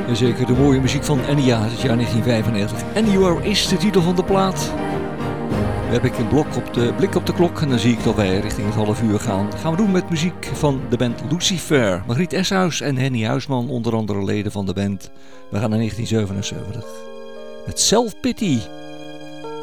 Zeker de mooie muziek van Enya uit het jaar 1995. Anywhere is de titel van de plaat. Nu heb ik een blik op de klok en dan zie ik dat wij richting het half uur gaan. Gaan we doen met muziek van de band Lucifer. Margriet Eshuis en Henny Huisman, onder andere leden van de band. We gaan naar 1977. Met Self Pity.